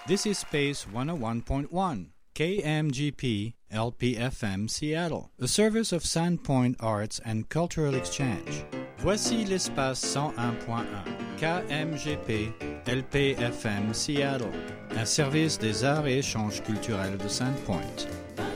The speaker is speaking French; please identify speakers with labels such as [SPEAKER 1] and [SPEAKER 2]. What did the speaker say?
[SPEAKER 1] This is Space 101.1, KMGP LPFM Seattle, a service of Sandpoint Arts and Cultural Exchange. Voici l'espace 101.1, KMGP LPFM Seattle, un service des arts et échanges culturels de Sandpoint.